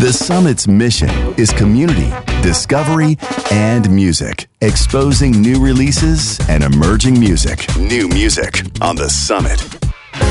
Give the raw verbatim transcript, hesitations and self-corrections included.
The Summit's mission is community, discovery, and music. Exposing new releases and emerging music. New music on The Summit.